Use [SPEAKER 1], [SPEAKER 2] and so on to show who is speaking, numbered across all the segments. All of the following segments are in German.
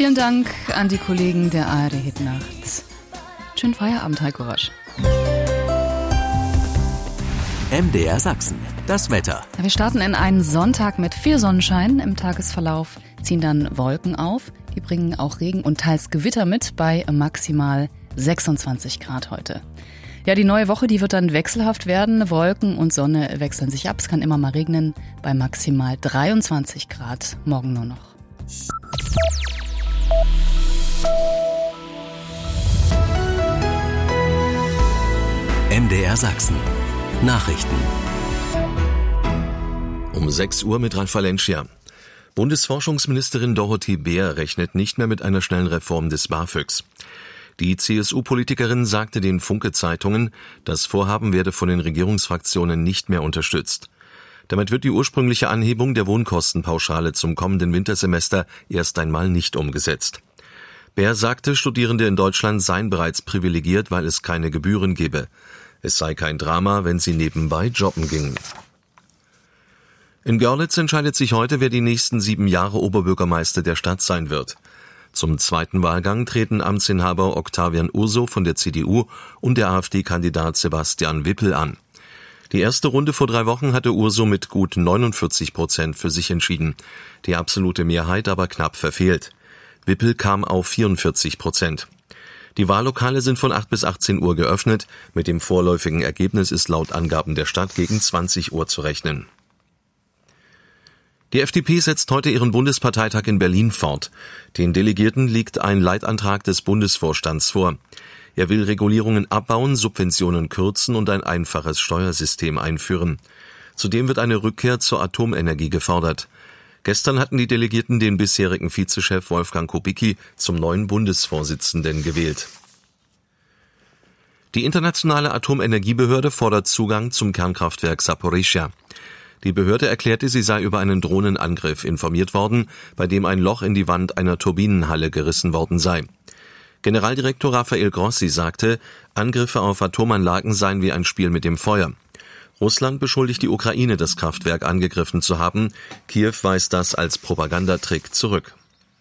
[SPEAKER 1] Vielen Dank an die Kollegen der ARD Hitnacht. Schönen Feierabend, Heiko Rasch.
[SPEAKER 2] MDR Sachsen, das Wetter.
[SPEAKER 1] Wir starten in einen Sonntag mit viel Sonnenschein. Im Tagesverlauf ziehen dann Wolken auf. Die bringen auch Regen und teils Gewitter mit bei maximal 26 Grad heute. Ja, die neue Woche, die wird dann wechselhaft werden. Wolken und Sonne wechseln sich ab. Es kann immer mal regnen bei maximal 23 Grad. Morgen nur noch.
[SPEAKER 2] MDR Sachsen. Nachrichten.
[SPEAKER 3] Um 6 Uhr mit Ralf Valencia. Bundesforschungsministerin Dorothee Bär rechnet nicht mehr mit einer schnellen Reform des BAföGs. Die CSU-Politikerin sagte den Funke-Zeitungen, das Vorhaben werde von den Regierungsfraktionen nicht mehr unterstützt. Damit wird die ursprüngliche Anhebung der Wohnkostenpauschale zum kommenden Wintersemester erst einmal nicht umgesetzt. Bär sagte, Studierende in Deutschland seien bereits privilegiert, weil es keine Gebühren gebe. Es sei kein Drama, wenn sie nebenbei jobben gingen. In Görlitz entscheidet sich heute, wer die nächsten 7 Jahre Oberbürgermeister der Stadt sein wird. Zum zweiten Wahlgang treten Amtsinhaber Octavian Urso von der CDU und der AfD-Kandidat Sebastian Wippel an. Die erste Runde vor 3 Wochen hatte Urso mit gut 49% für sich entschieden, die absolute Mehrheit aber knapp verfehlt. Wippel kam auf 44%. Die Wahllokale sind von 8 bis 18 Uhr geöffnet. Mit dem vorläufigen Ergebnis ist laut Angaben der Stadt gegen 20 Uhr zu rechnen. Die FDP setzt heute ihren Bundesparteitag in Berlin fort. Den Delegierten liegt ein Leitantrag des Bundesvorstands vor. Er will Regulierungen abbauen, Subventionen kürzen und ein einfaches Steuersystem einführen. Zudem wird eine Rückkehr zur Atomenergie gefordert. Gestern hatten die Delegierten den bisherigen Vizechef Wolfgang Kubicki zum neuen Bundesvorsitzenden gewählt. Die Internationale Atomenergiebehörde fordert Zugang zum Kernkraftwerk Saporischschja. Die Behörde erklärte, sie sei über einen Drohnenangriff informiert worden, bei dem ein Loch in die Wand einer Turbinenhalle gerissen worden sei. Generaldirektor Rafael Grossi sagte, Angriffe auf Atomanlagen seien wie ein Spiel mit dem Feuer. Russland beschuldigt die Ukraine, das Kraftwerk angegriffen zu haben. Kiew weist das als Propagandatrick zurück.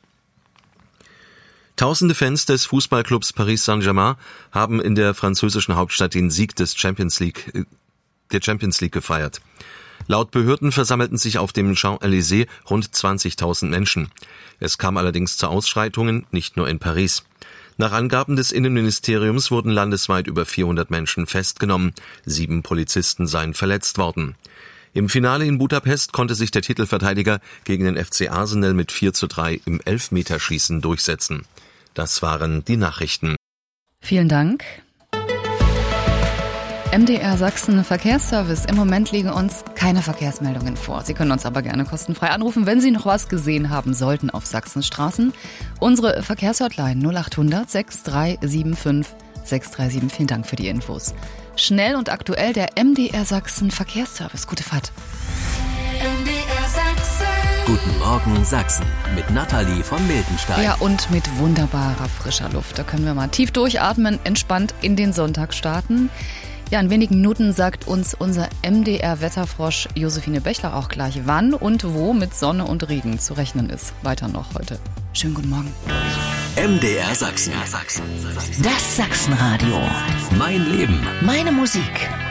[SPEAKER 3] Tausende Fans des Fußballclubs Paris Saint-Germain haben in der französischen Hauptstadt den Sieg der Champions League gefeiert. Laut Behörden versammelten sich auf dem Champs-Élysées rund 20.000 Menschen. Es kam allerdings zu Ausschreitungen, nicht nur in Paris. Nach Angaben des Innenministeriums wurden landesweit über 400 Menschen festgenommen. 7 Polizisten seien verletzt worden. Im Finale in Budapest konnte sich der Titelverteidiger gegen den FC Arsenal mit 4:3 im Elfmeterschießen durchsetzen. Das waren die Nachrichten.
[SPEAKER 1] Vielen Dank. MDR Sachsen Verkehrsservice. Im Moment liegen uns keine Verkehrsmeldungen vor. Sie können uns aber gerne kostenfrei anrufen, wenn Sie noch was gesehen haben sollten auf Sachsenstraßen. Unsere Verkehrshotline 0800 6375 637. Vielen Dank für die Infos. Schnell und aktuell der MDR Sachsen Verkehrsservice. Gute Fahrt.
[SPEAKER 2] MDR Sachsen. Guten Morgen Sachsen mit Nathalie von Miltenstein.
[SPEAKER 1] Ja, und mit wunderbarer frischer Luft. Da können wir mal tief durchatmen, entspannt in den Sonntag starten. Ja, in wenigen Minuten sagt uns unser MDR-Wetterfrosch Josephine Bechler auch gleich, wann und wo mit Sonne und Regen zu rechnen ist. Weiter noch heute. Schönen guten Morgen.
[SPEAKER 2] MDR Sachsen. Das Sachsenradio. Mein Leben.
[SPEAKER 4] Meine Musik.